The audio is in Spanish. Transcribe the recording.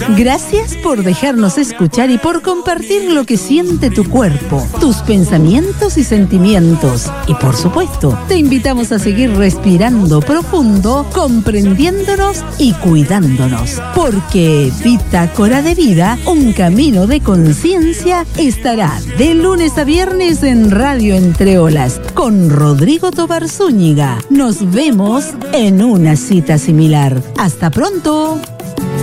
Gracias por dejarnos escuchar y por compartir lo que siente tu cuerpo, tus pensamientos y sentimientos. Y por supuesto, te invitamos a seguir respirando profundo, comprendiéndonos y cuidándonos. Porque Bitácora de Vida, un camino de conciencia, estará de lunes a viernes en Radio Entre Olas con Rodrigo Tobar Zúñiga. Nos vemos en una cita similar. ¡Hasta pronto!